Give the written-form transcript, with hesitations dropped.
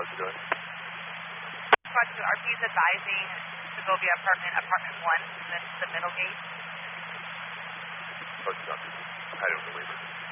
Squad 2 going? Squad 2, RP is advising Segovia apartment 1, the middle gate. Squad 2, I don't believe it.